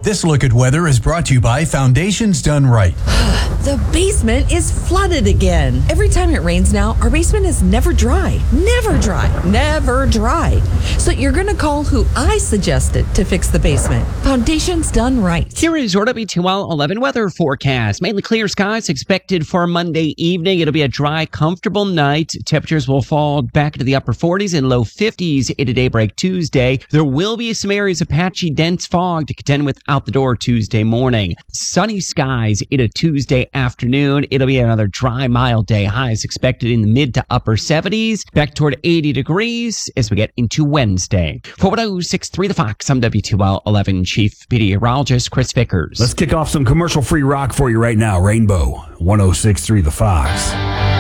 This look at weather is brought to you by Foundations Done Right. The basement is flooded again. Every time it rains now, our basement is never dry. Never dry. Never dry. So you're going to call who I suggested to fix the basement. Foundations Done Right. Here is your WTOL 11 weather forecast. Mainly clear skies expected for Monday evening. It'll be a dry, comfortable night. Temperatures will fall back into the upper 40s and low 50s into daybreak Tuesday. There will be some areas of patchy, dense fog to contend with out the door Tuesday morning. Sunny skies into Tuesday afternoon. It'll be another dry, mild day. Highs expected in the mid to upper 70s. Back toward 80 degrees as we get into Wednesday. For 1063 The Fox, I'm WTOL 11 Chief Meteorologist Chris Vickers. Let's kick off some commercial-free rock for you right now. Rainbow, 1063 The Fox.